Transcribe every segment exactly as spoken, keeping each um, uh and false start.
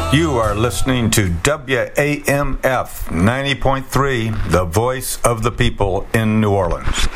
You are listening to W A M F ninety point three, the voice of the people in New Orleans.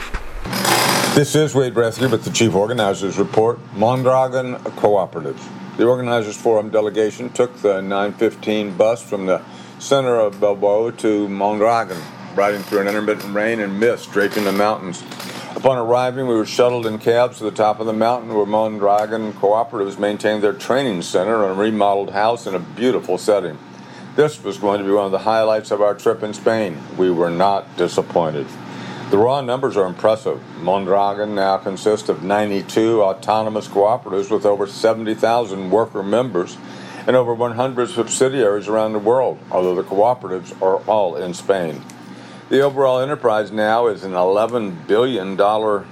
This is Wade Bresky with the Chief Organizers Report, Mondragon Cooperatives. The Organizers Forum delegation took the nine fifteen bus from the center of Bilbao to Mondragon, riding through an intermittent rain and mist draping the mountains. Upon arriving, we were shuttled in cabs to the top of the mountain where Mondragon Cooperatives maintained their training center and a remodeled house in a beautiful setting. This was going to be one of the highlights of our trip in Spain. We were not disappointed. The raw numbers are impressive. Mondragon now consists of ninety-two autonomous cooperatives with over seventy thousand worker members and over one hundred subsidiaries around the world, although the cooperatives are all in Spain. The overall enterprise now is an eleven billion dollars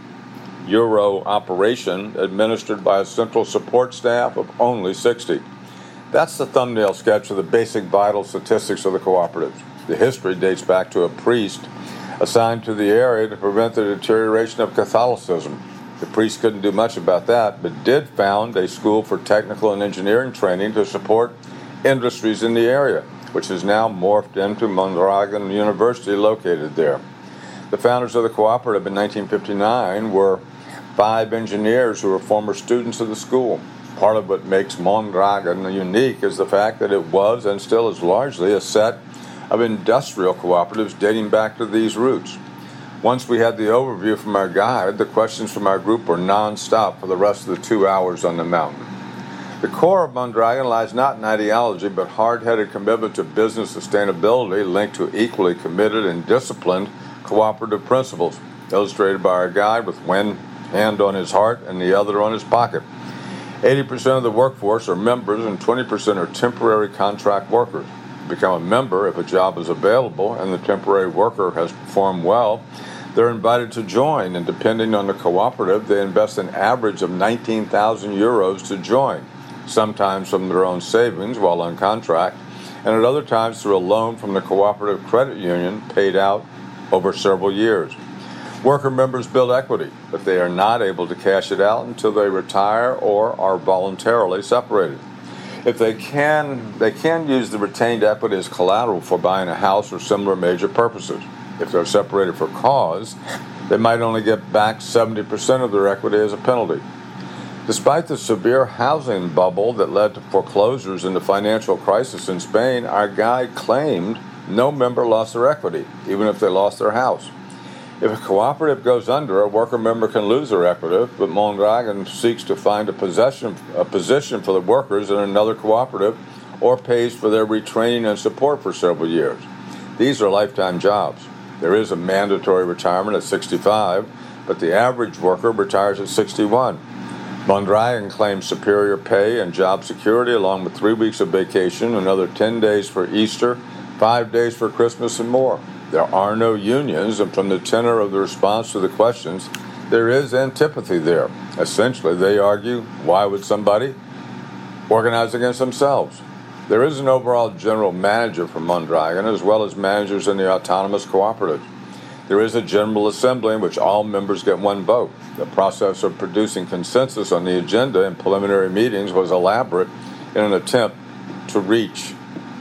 euro operation administered by a central support staff of only sixty. That's the thumbnail sketch of the basic vital statistics of the cooperatives. The history dates back to a priest assigned to the area to prevent the deterioration of Catholicism. The priest couldn't do much about that, but did found a school for technical and engineering training to support industries in the area, which has now morphed into Mondragon University located there. The founders of the cooperative in nineteen fifty-nine were five engineers who were former students of the school. Part of what makes Mondragon unique is the fact that it was and still is largely a set of industrial cooperatives dating back to these roots. Once we had the overview from our guide, the questions from our group were non-stop for the rest of the two hours on the mountain. The core of Mondragon lies not in ideology, but hard-headed commitment to business sustainability linked to equally committed and disciplined cooperative principles, illustrated by our guide with one hand on his heart and the other on his pocket. eighty percent of the workforce are members and twenty percent are temporary contract workers. Become a member if a job is available and the temporary worker has performed well. They're invited to join, and depending on the cooperative, they invest an average of nineteen thousand euros to join, sometimes from their own savings while on contract, and at other times through a loan from the cooperative credit union paid out over several years. Worker members build equity, but they are not able to cash it out until they retire or are voluntarily separated. If they can, they can use the retained equity as collateral for buying a house or similar major purposes. If they're separated for cause, they might only get back seventy percent of their equity as a penalty. Despite the severe housing bubble that led to foreclosures and the financial crisis in Spain, our guide claimed no member lost their equity, even if they lost their house. If a cooperative goes under, a worker member can lose their equity, but Mondragon seeks to find a, possession, a position for the workers in another cooperative or pays for their retraining and support for several years. These are lifetime jobs. There is a mandatory retirement at sixty-five, but the average worker retires at sixty-one. Mondragon claims superior pay and job security along with three weeks of vacation, another ten days for Easter, five days for Christmas, and more. There are no unions, and from the tenor of the response to the questions, there is antipathy there. Essentially, they argue, why would somebody organize against themselves? There is an overall general manager for Mondragon, as well as managers in the autonomous cooperatives. There is a general assembly in which all members get one vote. The process of producing consensus on the agenda in preliminary meetings was elaborate in an attempt to reach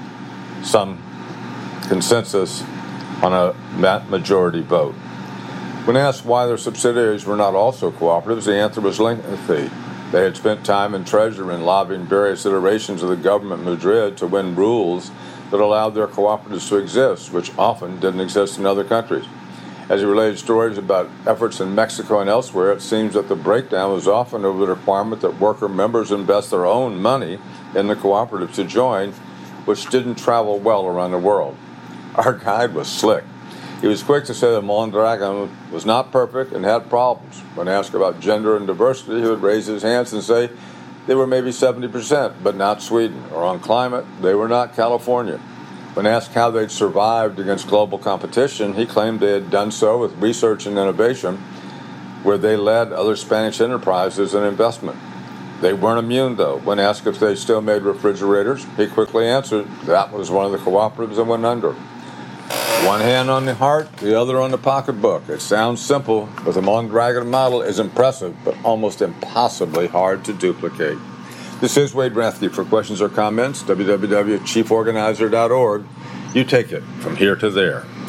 some consensus on a majority vote. When asked why their subsidiaries were not also cooperatives, the answer was lengthy. They had spent time in Treasury and lobbying various iterations of the government in Madrid to win rules that allowed their cooperatives to exist, which often didn't exist in other countries. As he related stories about efforts in Mexico and elsewhere, it seems that the breakdown was often over the requirement that worker members invest their own money in the cooperative to join, which didn't travel well around the world. Our guide was slick. He was quick to say that Mondragon was not perfect and had problems. When asked about gender and diversity, he would raise his hands and say they were maybe seventy percent, but not Sweden. Or on climate, they were not California. When asked how they'd survived against global competition, he claimed they had done so with research and innovation, where they led other Spanish enterprises in investment. They weren't immune, though. When asked if they still made refrigerators, he quickly answered that was one of the cooperatives that went under. One hand on the heart, the other on the pocketbook. It sounds simple, but the Mondragon model is impressive, but almost impossibly hard to duplicate. This is Wade Rathke. For questions or comments, w w w dot chief organizer dot org. You take it from here to there.